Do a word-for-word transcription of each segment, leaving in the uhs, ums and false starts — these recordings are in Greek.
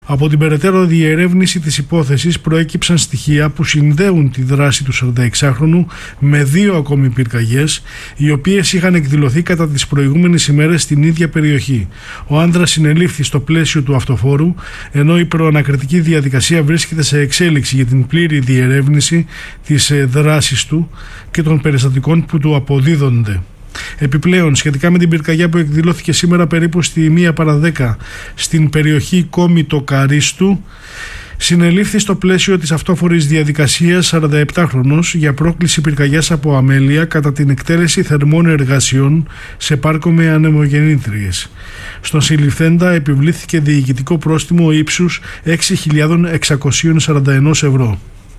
Από την περαιτέρω διερεύνηση της υπόθεσης προέκυψαν στοιχεία που συνδέουν τη δράση του σαρανταεξάχρονου με δύο ακόμη πυρκαγιές, οι οποίες είχαν εκδηλωθεί κατά τις προηγούμενες ημέρες στην ίδια περιοχή. Ο άνδρας συνελήφθη στο πλαίσιο του αυτοφόρου, ενώ η προανακριτική διαδικασία βρίσκεται σε εξέλιξη για την πλήρη διερεύνηση της δράσης του και των περιστατικών που του αποδίδονται. Επιπλέον, σχετικά με την πυρκαγιά που εκδηλώθηκε σήμερα περίπου στη μία παρά δέκα στην περιοχή Κόμιτο Καρίστου, συνελήφθη στο πλαίσιο της αυτόφορης διαδικασίας σαρανταεπτάχρονος για πρόκληση πυρκαγιάς από αμέλεια κατά την εκτέλεση θερμών εργασιών σε πάρκο με ανεμογεννήτριες. Στον συλληφθέντα επιβλήθηκε διοικητικό πρόστιμο ύψους έξι χιλιάδες εξακόσια σαράντα ένα ευρώ.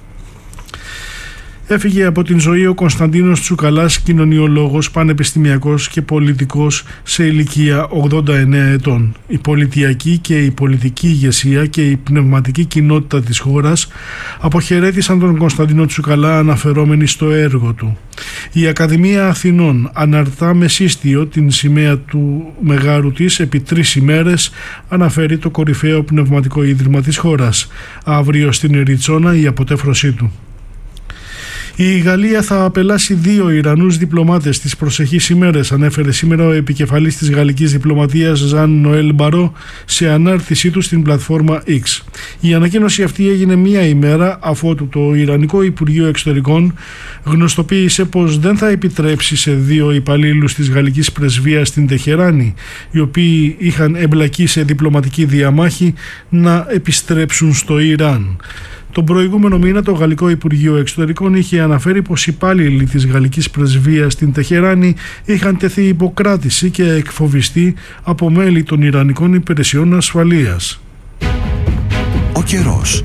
Έφυγε από την ζωή ο Κωνσταντίνος Τσουκαλάς, κοινωνιολόγος, πανεπιστημιακός και πολιτικός σε ηλικία ογδόντα εννέα ετών. Η πολιτιακή και η πολιτική ηγεσία και η πνευματική κοινότητα της χώρας αποχαιρέτησαν τον Κωνσταντίνο Τσουκαλά αναφερόμενοι στο έργο του. Η Ακαδημία Αθηνών αναρτά με σύστιο την σημαία του μεγάρου της επί τρεις ημέρες, αναφέρει το κορυφαίο πνευματικό ίδρυμα της χώρας. Αύριο στην Εριτσόνα η αποτέφρωσή του. Η Γαλλία θα απελάσει δύο Ιρανούς διπλωμάτες τις προσεχείς ημέρες, ανέφερε σήμερα ο επικεφαλής της γαλλικής διπλωματίας Ζαν Νοέλ Μπαρό σε ανάρτησή του στην πλατφόρμα X. Η ανακοίνωση αυτή έγινε μία ημέρα αφότου το Ιρανικό Υπουργείο Εξωτερικών γνωστοποίησε πως δεν θα επιτρέψει σε δύο υπαλλήλους της γαλλικής πρεσβείας στην Τεχεράνη, οι οποίοι είχαν εμπλακεί σε διπλωματική διαμάχη, να επιστρέψουν στο Ιράν. Τον προηγούμενο μήνα το Γαλλικό Υπουργείο Εξωτερικών είχε αναφέρει πως οι υπάλληλοι της γαλλικής πρεσβείας στην Τεχεράνη είχαν τεθεί υποκράτηση και εκφοβιστεί από μέλη των Ιρανικών υπηρεσιών ασφαλείας. Ο καιρός.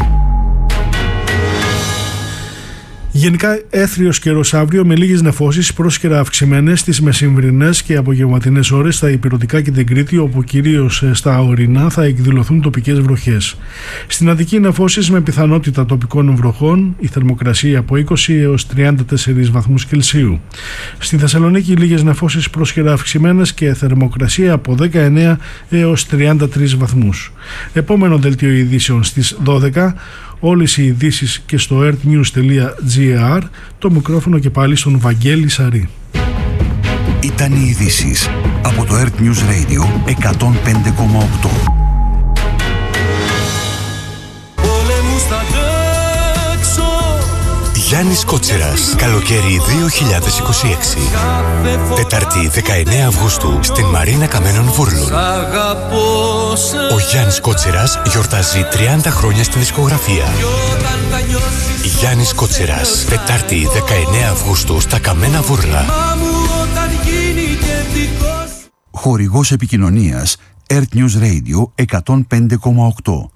Γενικά έθριος καιρός αύριο με λίγες νεφώσεις πρόσκαιρα αυξημένες στις μεσημβρινές και απογευματινές ώρες στα ηπειρωτικά και την Κρήτη, όπου κυρίως στα ορεινά θα εκδηλωθούν τοπικές βροχές. Στην Αττική νεφώσεις με πιθανότητα τοπικών βροχών, η θερμοκρασία από είκοσι έως τριάντα τέσσερις βαθμούς Κελσίου. Στη Θεσσαλονίκη λίγες νεφώσεις πρόσκαιρα αυξημένες και θερμοκρασία από δεκαεννέα έως τριάντα τρεις βαθμούς. Επόμενο δελτίο ειδήσεων στις δώδεκα. Όλες οι ειδήσεις και στο earthnews τελεία gr. Το μικρόφωνο και πάλι στον Βαγγέλη Σαρή. Ήταν οι ειδήσεις από το Earth News Radio εκατόν πέντε κόμμα οκτώ. Γιάννης Κότσιρας, καλοκαίρι δύο χιλιάδες είκοσι έξι. Τετάρτη δεκαεννέα Αυγούστου στην Μαρίνα Καμένων Βούρλων. Ο Γιάννης Κότσιρας γιορτάζει τριάντα χρόνια στη δισκογραφία. Γιάννης Κότσιρας, Τετάρτη δεκαεννέα Αυγούστου στα Καμένα Βούρλα. Χορηγός επικοινωνίας Earth News Radio εκατόν πέντε κόμμα οκτώ.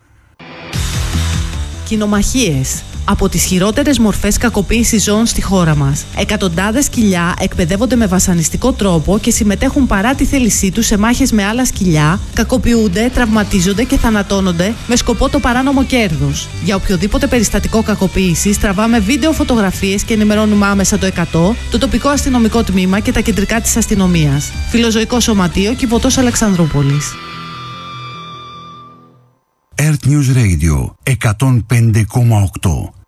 Κοινομαχίες. Από τις χειρότερες μορφές κακοποίησης ζώων στη χώρα μας. Εκατοντάδες σκυλιά εκπαιδεύονται με βασανιστικό τρόπο και συμμετέχουν παρά τη θέλησή τους σε μάχες με άλλα σκυλιά, κακοποιούνται, τραυματίζονται και θανατώνονται με σκοπό το παράνομο κέρδος. Για οποιοδήποτε περιστατικό κακοποίησης τραβάμε βίντεο φωτογραφίες και ενημερώνουμε άμεσα το εκατό, το τοπικό αστυνομικό τμήμα και τα κεντρικά της αστυνομίας. Φιλοζωικό Σωματείο, Κιβωτός Αλεξανδρούπολης. Earth News Radio εκατόν πέντε κόμμα οκτώ.